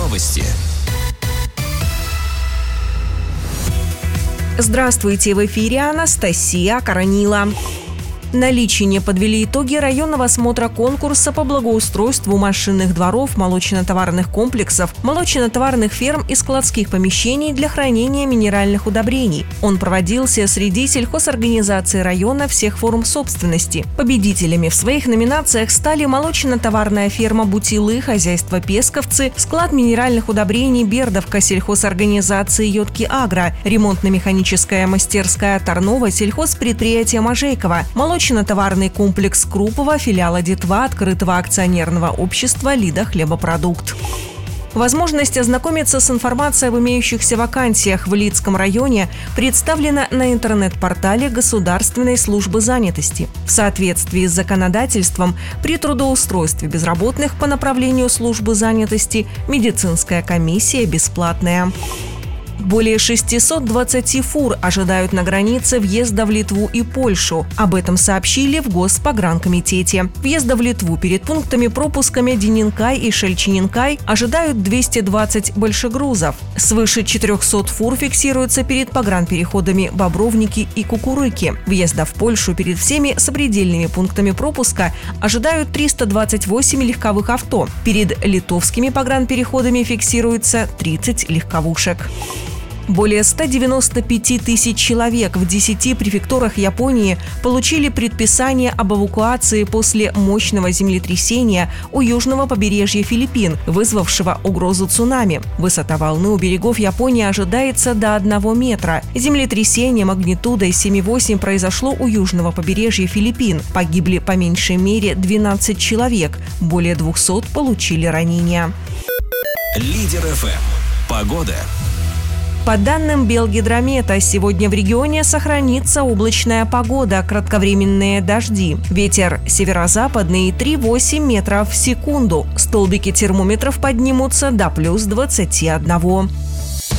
Новости. Здравствуйте, в эфире Анастасия Коронила. На Личине подвели итоги районного осмотра конкурса по благоустройству машинных дворов, молочно-товарных комплексов, молочно-товарных ферм и складских помещений для хранения минеральных удобрений. Он проводился среди сельхозорганизаций района всех форм собственности. Победителями в своих номинациях стали молочно-товарная ферма «Бутилы», хозяйство «Песковцы», склад минеральных удобрений «Бердовка», сельхозорганизации «Йотки Агро», ремонтно-механическая мастерская «Тарнова», сельхозпредприятие «Можейкова», молочно-товарный комплекс Крупова, филиала Детва, открытого акционерного общества «Лида Хлебопродукт». Возможность ознакомиться с информацией об имеющихся вакансиях в Лидском районе представлена на интернет-портале Государственной службы занятости. В соответствии с законодательством, при трудоустройстве безработных по направлению службы занятости медицинская комиссия бесплатная. Более 620 фур ожидают на границе въезда в Литву и Польшу. Об этом сообщили в Госпогранкомитете. Въезда в Литву перед пунктами пропусками Денинкай и Шельчининкай ожидают 220 большегрузов. Свыше 400 фур фиксируется перед погранпереходами Бобровники и Кукурыки. Въезда в Польшу перед всеми сопредельными пунктами пропуска ожидают 328 легковых авто. Перед литовскими погранпереходами фиксируется 30 легковушек. Более 195 тысяч человек в 10 префектурах Японии получили предписание об эвакуации после мощного землетрясения у южного побережья Филиппин, вызвавшего угрозу цунами. Высота волны у берегов Японии ожидается до 1 метра. Землетрясение магнитудой 7,8 произошло у южного побережья Филиппин. Погибли по меньшей мере 12 человек. Более 200 получили ранения. Лидер ФМ. Погода. По данным Белгидромета, сегодня в регионе сохранится облачная погода, кратковременные дожди. Ветер северо-западный 3,8 метров в секунду. Столбики термометров поднимутся до плюс 21.